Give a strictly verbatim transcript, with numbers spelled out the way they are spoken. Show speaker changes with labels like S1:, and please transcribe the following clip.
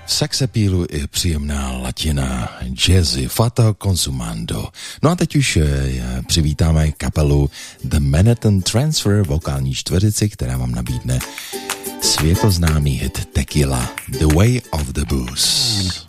S1: Sexapílu i příjemná latina, jazzy, fata consumando. No a teď už je, přivítáme kapelu The Manhattan Transfer, vokální čtveřici, která vám nabídne světoznámý hit Tequila, The Way of the Booze.